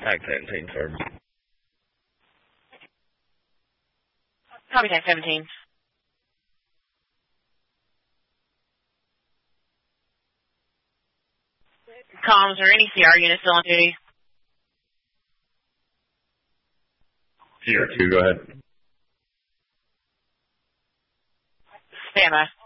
Tag 17, sir. Copy tag 17. Comms or any CR unit still on duty? CR2, go ahead. Stand by.